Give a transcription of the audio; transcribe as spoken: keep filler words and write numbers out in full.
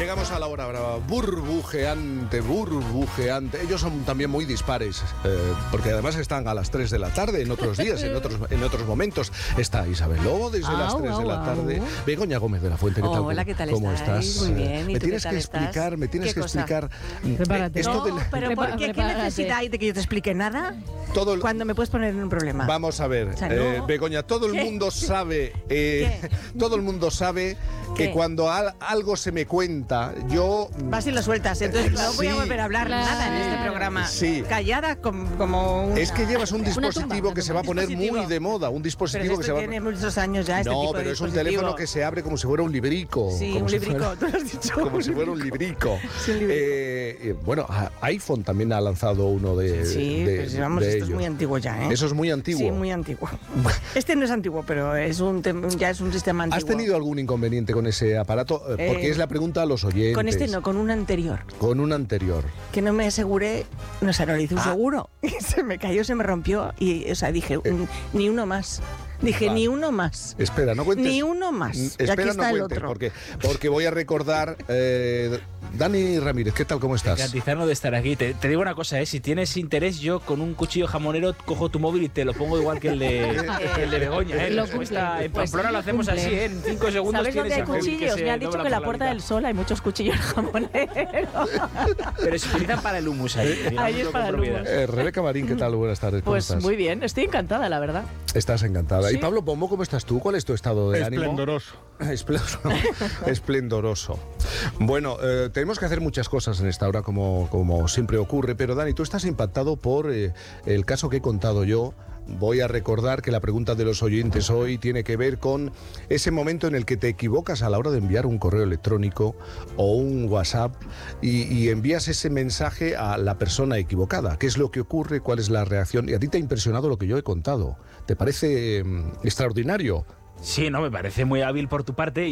Llegamos a la hora brava, burbujeante, burbujeante. Ellos son también muy dispares, eh, porque además están a las tres de la tarde, en otros días, en otros, en otros momentos. Está Isabel Lobo desde Au, las tres au, de la tarde. au. Begoña Gómez de la Fuente, ¿qué tal? Hola, ¿qué tal ¿Cómo estáis? estás? Muy bien, ¿y me tú tienes qué que tal estás? explicar, me tienes ¿Qué que cosa? explicar. Prepárate. Esto No, de la- pero ¿por qué? ¿Qué Prepárate. necesidad hay de que yo te explique nada todo el- cuando me puedes poner en un problema? Vamos a ver, O sea, no. eh, Begoña, todo el ¿Qué? mundo sabe, eh, todo el mundo sabe que ¿Qué? cuando al- algo se me cuenta, yo Vas y lo sueltas, entonces no voy a Sí. volver a hablar Claro. nada en este programa. Sí. Callada com- como una... es que llevas un Una tumba, dispositivo una que se tumba. va a poner muy Dispositivo. de moda, un Pero dispositivo esto que se va a tiene muchos años ya, este No, tipo de pero es un dispositivo. teléfono que se abre como si fuera un librico. Sí, como un si librico, fuera- tú lo has dicho. Como si fuera un librico. Sí, un librico. Eh, eh, bueno, a- iPhone también ha lanzado uno de, Sí, de, pues vamos, de esto es ellos. muy antiguo ya, ¿eh? Eso es muy antiguo. Sí, muy antiguo. Este no es antiguo, pero es un tem- ya es un sistema antiguo. ¿Has tenido algún inconveniente con ese aparato? Eh, Porque Eh, es la pregunta a los oyentes. Con este no, con un anterior. Con un anterior. Que no me aseguré, no sé, no le hice un Ah. seguro. Y se me cayó, se me rompió. Y, o sea, dije, "Mm, ni uno más. Dije, Vale. ni uno más. Espera, no cuentes. Ni uno más. Mm, Y Espera, aquí está no el cuentes, otro. porque, porque voy a recordar. eh, Dani Ramírez, ¿qué tal? ¿Cómo estás? Garantizarnos de estar aquí. Te, te digo una cosa, ¿eh? Si tienes interés, yo con un cuchillo jamonero cojo tu móvil y te lo pongo igual que el de, que el de Begoña. ¿eh? Lo La respuesta cumple. en Pues Pamplona sí, lo hacemos cumple. así, ¿eh? En cinco segundos ¿Sabes dónde tienes hay el móvil cuchillos? se Me han dicho dobla que en la por Puerta mitad. del Sol hay muchos cuchillos jamoneros. Pero se utilizan para el hummus ahí. digamos, Ahí es con para el propiedad. hummus. Eh, Rebeca Marín, ¿qué tal? Buenas tardes. ¿Cómo Pues estás? muy bien, estoy encantada, la verdad. Estás encantada. ¿Y Sí. Pablo Pombo, cómo estás tú? ¿Cuál es tu estado de ánimo? Esplendoroso. Esplendoroso. Esplendoroso. Bueno, eh, tenemos que hacer muchas cosas en esta hora, como, como siempre ocurre, pero Dani, tú estás impactado por eh, el caso que he contado yo. Voy a recordar que la pregunta de los oyentes hoy tiene que ver con ese momento en el que te equivocas a la hora de enviar un correo electrónico o un WhatsApp y, y envías ese mensaje a la persona equivocada. ¿Qué es lo que ocurre? ¿Cuál es la reacción? Y a ti te ha impresionado lo que yo he contado. ¿Te parece mm, extraordinario? Sí, no, me parece muy hábil por tu parte.